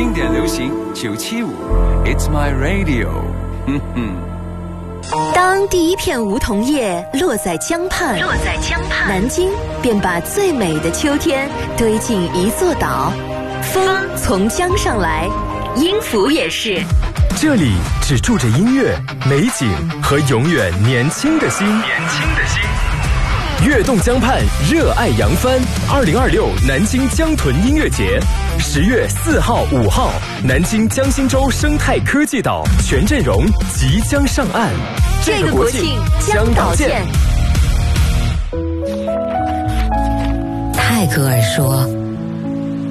经典流行975 It's My Radio。 当第一片梧桐叶落在江畔，南京便把最美的秋天堆进一座岛。风从江上来，音符也是。 这里只住着音乐、美景和永远年轻的心。跃动江畔，热爱扬帆。2026南京江豚音乐节，10月4号、5号，南京江心洲生态科技岛全阵容即将上岸。 这个国庆江岛见。 泰戈尔说，